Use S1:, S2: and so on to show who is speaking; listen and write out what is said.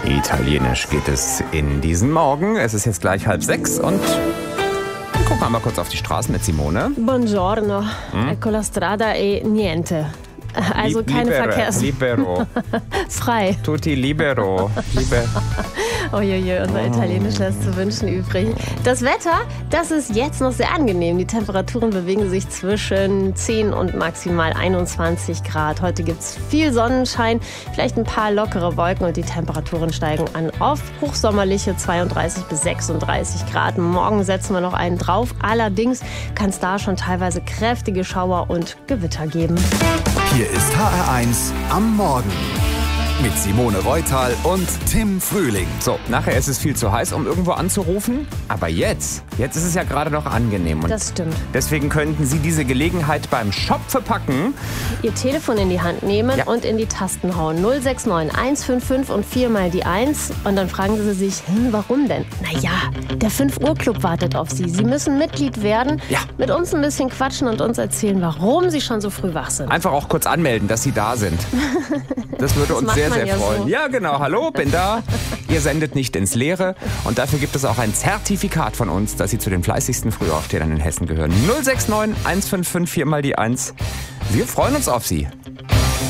S1: Italienisch geht es in diesen Morgen. Es ist jetzt gleich 5:30 und dann gucken wir mal kurz auf die Straßen mit Simone.
S2: Buongiorno, ecco la strada e niente. Also keine
S1: Libero.
S2: Frei.
S1: Tutti libero.
S2: Uiuiui, unser Italienisch lässt zu wünschen übrig. Das Wetter, das ist jetzt noch sehr angenehm. Die Temperaturen bewegen sich zwischen 10 und maximal 21 Grad. Heute gibt es viel Sonnenschein, vielleicht ein paar lockere Wolken und die Temperaturen steigen an auf hochsommerliche 32 bis 36 Grad. Morgen setzen wir noch einen drauf. Allerdings kann es da schon teilweise kräftige Schauer und Gewitter geben.
S3: Hier ist HR1 am Morgen mit Simone Reutal und Tim Frühling.
S1: So, nachher ist es viel zu heiß, um irgendwo anzurufen. Aber jetzt ist es ja gerade noch angenehm. Und
S2: Das stimmt.
S1: deswegen könnten Sie diese Gelegenheit beim Schopfe packen.
S2: Ihr Telefon in die Hand nehmen
S1: Ja.
S2: und in die Tasten hauen. 069 155 und 4 mal die 1. Und dann fragen Sie sich, warum denn? Naja, der 5 Uhr Club wartet auf Sie. Sie müssen Mitglied werden,
S1: Ja.
S2: mit uns ein bisschen quatschen und uns erzählen, warum Sie schon so früh wach sind.
S1: Einfach auch kurz anmelden, dass Sie da sind. Das würde uns
S2: macht
S1: sehr,
S2: man
S1: sehr
S2: ja
S1: freuen.
S2: so.
S1: Ja, genau. Hallo, bin da. Ihr sendet nicht ins Leere. Und dafür gibt es auch ein Zertifikat von uns, dass Sie zu den fleißigsten Frühaufstehern in Hessen gehören. 069 155 4 mal die 1. Wir freuen uns auf Sie.